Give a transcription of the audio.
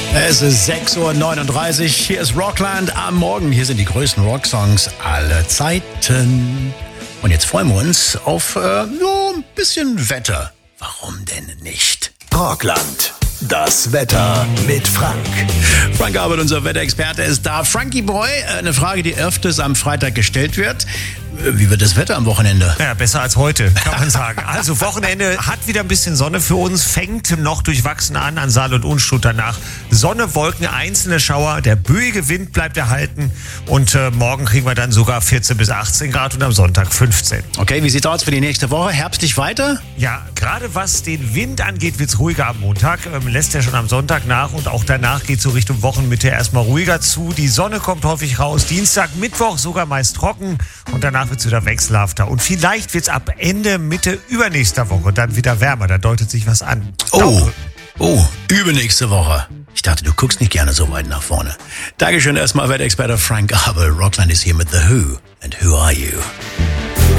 Es ist 6.39 Uhr, hier ist Rockland am Morgen. Hier sind die größten Rocksongs aller Zeiten. Und jetzt freuen wir uns auf ein bisschen Wetter. Warum denn nicht? Rockland, das Wetter mit Frank. Frank Arbeit, unser Wetterexperte, ist da. Frankie Boy, eine Frage, die öfters am Freitag gestellt wird. Wie wird das Wetter am Wochenende? Ja, besser als heute, kann man sagen. Also Wochenende hat wieder ein bisschen Sonne für uns, fängt noch durchwachsen an Saal und Unstrut. Danach Sonne, Wolken, einzelne Schauer, der böige Wind bleibt erhalten und morgen kriegen wir dann sogar 14 bis 18 Grad und am Sonntag 15. Okay, wie sieht's aus für die nächste Woche? Herbstlich weiter? Ja, gerade was den Wind angeht, wird's ruhiger am Montag, lässt er schon am Sonntag nach und auch danach geht's so Richtung Wochenmitte erstmal ruhiger zu. Die Sonne kommt häufig raus, Dienstag, Mittwoch sogar meist trocken und danach wird's wieder wechselhafter. Und vielleicht wird's ab Ende, Mitte übernächster Woche dann wieder wärmer. Da deutet sich was an. Oh, übernächste Woche. Ich dachte, du guckst nicht gerne so weit nach vorne. Dankeschön erstmal, Wetterexperte Frank Abel. Rockland ist hier mit The Who. And who are you?